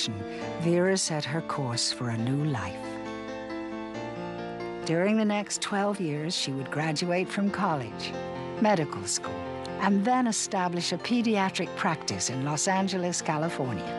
operation, Vera set her course for a new life. During the next 12 years, she would graduate from college, medical school, and then establish a pediatric practice in Los Angeles, California.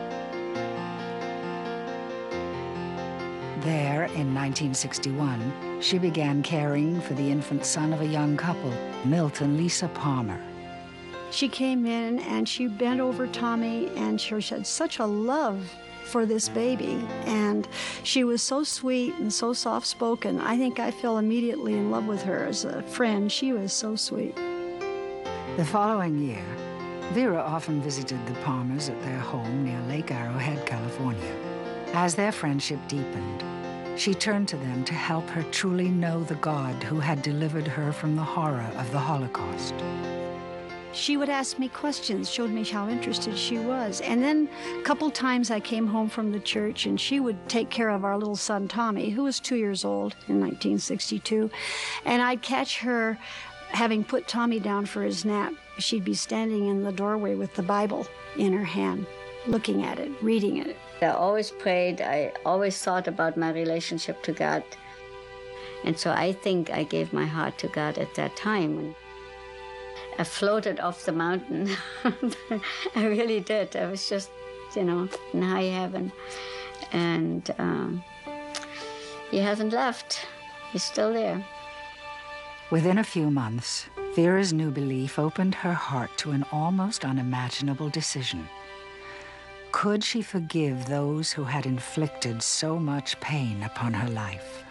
There, in 1961, she began caring for the infant son of a young couple, Milt and Lisa Palmer. She came in and she bent over Tommy, and she had such a love for this baby, and she was so sweet and so soft-spoken. I think I fell immediately in love with her as a friend. She was so sweet. The following year, Vera often visited the Palmers at their home near Lake Arrowhead, California. As their friendship deepened, she turned to them to help her truly know the God who had delivered her from the horror of the Holocaust. She would ask me questions, showed me how interested she was. And then a couple times I came home from the church, and she would take care of our little son, Tommy, who was 2 years old in 1962. And I'd catch her having put Tommy down for his nap. She'd be standing in the doorway with the Bible in her hand, looking at it, reading it. I always prayed. I always thought about my relationship to God. And so I think I gave my heart to God at that time. I floated off the mountain. I really did. I was just, in high heaven. And he hasn't left. He's still there. Within a few months, Vera's new belief opened her heart to an almost unimaginable decision. Could she forgive those who had inflicted so much pain upon her life?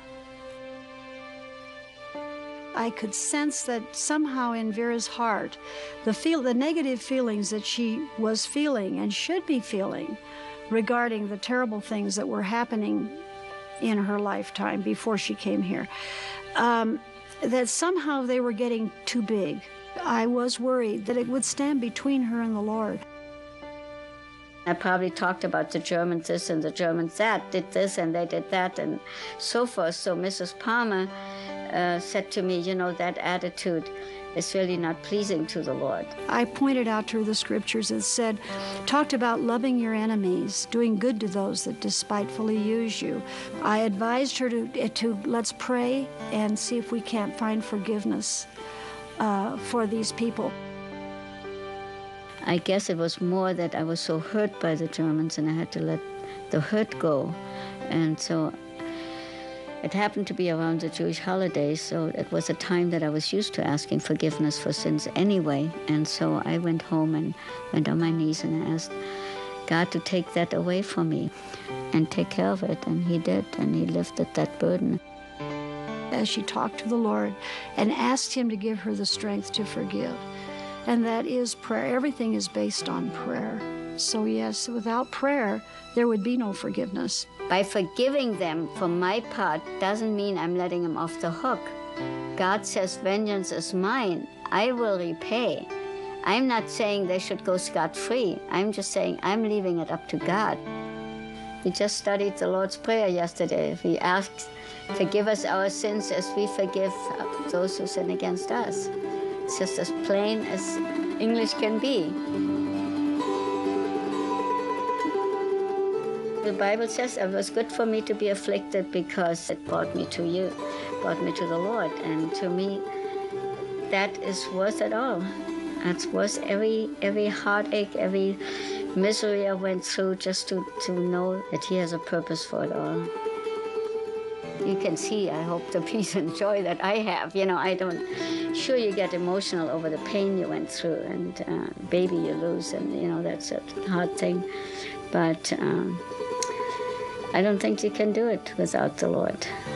I could sense that somehow in Vera's heart, the negative feelings that she was feeling and should be feeling regarding the terrible things that were happening in her lifetime before she came here, that somehow they were getting too big. I was worried that it would stand between her and the Lord. I probably talked about the Germans this and the Germans that, did this and they did that and so forth. So Mrs. Palmer said to me, that attitude is really not pleasing to the Lord. I pointed out to her the scriptures that talked about loving your enemies, doing good to those that despitefully use you. I advised her to let's pray and see if we can't find forgiveness for these people. I guess it was more that I was so hurt by the Germans and I had to let the hurt go. And so it happened to be around the Jewish holidays, so it was a time that I was used to asking forgiveness for sins anyway. And so I went home and went on my knees and asked God to take that away from me and take care of it. And he did, and he lifted that burden. As she talked to the Lord and asked him to give her the strength to forgive. And that is prayer. Everything is based on prayer. So yes, without prayer, there would be no forgiveness. By forgiving them for my part doesn't mean I'm letting them off the hook. God says, vengeance is mine. I will repay. I'm not saying they should go scot-free. I'm just saying I'm leaving it up to God. We just studied the Lord's Prayer yesterday. We asked, forgive us our sins as we forgive those who sin against us. It's just as plain as English can be. The Bible says it was good for me to be afflicted because it brought me to you, brought me to the Lord. And to me, that is worth it all. It's worth every heartache, every misery I went through just to know that he has a purpose for it all. You can see, I hope, the peace and joy that I have. Sure, you get emotional over the pain you went through and baby you lose, and that's a hard thing. But I don't think you can do it without the Lord.